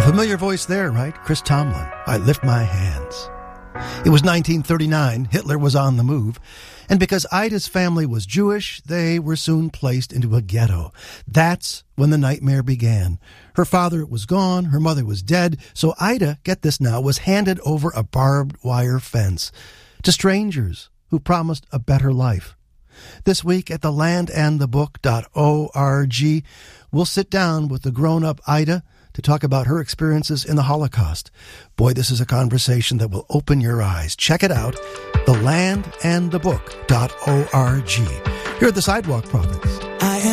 Familiar voice there, right? Chris Tomlin, I Lift My Hands. It was 1939. Hitler was on the move. And because Ida's family was Jewish, they were soon placed into a ghetto. That's when the nightmare began. Her father was gone. Her mother was dead. So Ida, get this now, was handed over a barbed wire fence to strangers who promised a better life. This week at thelandandthebook.org, we'll sit down with the grown-up Ida to talk about her experiences in the Holocaust. Boy, this is a conversation that will open your eyes. Check it out, thelandandthebook.org. Here are the Sidewalk Prophets.